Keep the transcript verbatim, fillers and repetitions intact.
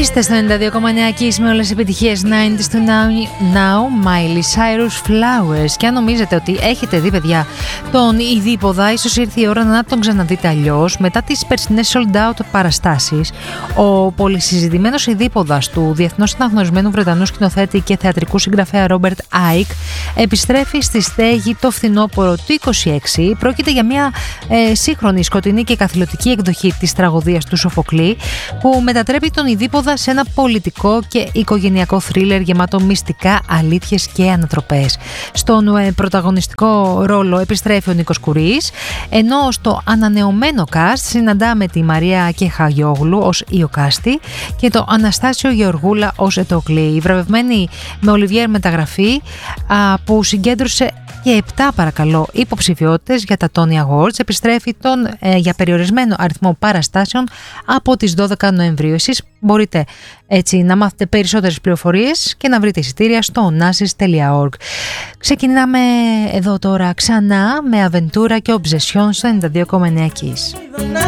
Είστε στο ενενήντα δύο κόμμα εννέα Kiss με όλες τις επιτυχίες ενενήντα του Now, Now, Miley Cyrus Flowers. Και αν νομίζετε ότι έχετε δει, παιδιά, τον Ειδίποδα, ίσως ήρθε η ώρα να τον ξαναδείτε αλλιώς. Μετά τις περσινές sold out παραστάσεις, ο πολυσυζητημένος Ειδίποδας του διεθνώς αναγνωρισμένου Βρετανού σκηνοθέτη και θεατρικού συγγραφέα Ρόμπερτ Άικ επιστρέφει στη στέγη το φθινόπωρο του είκοσι έξι. Πρόκειται για μια ε, σύγχρονη, σκοτεινή και καθηλωτική εκδοχή της τραγωδίας του Σοφοκλή, που μετατρέπει τον Ειδίποδα σε ένα πολιτικό και οικογενειακό θρίλερ γεμάτο μυστικά, αλήθειες και ανατροπές. Στον ε, πρωταγωνιστικό ρόλο επιστρέφει ο Νίκος Κουρής, ενώ στο ανανεωμένο cast συναντάμε τη Μαρία Κεχαγιόγλου ως Ιωκάστη και το Αναστάσιο Γεωργούλα ως Ετόκλη. Η βραβευμένη με Ολιβιέρ μεταγραφή α, που συγκέντρωσε και επτά παρακαλώ υποψηφιότητες για τα Tony Awards επιστρέφει τον, ε, για περιορισμένο αριθμό παραστάσεων από τις δώδεκα Νοεμβρίου. Εσείς μπορείτε έτσι να μάθετε περισσότερες πληροφορίες και να βρείτε εισιτήρια στο onassis τελεία org. Ξεκινάμε εδώ τώρα ξανά με Aventura και Obsession στο ενενήντα δύο κόμμα εννέα Kiss.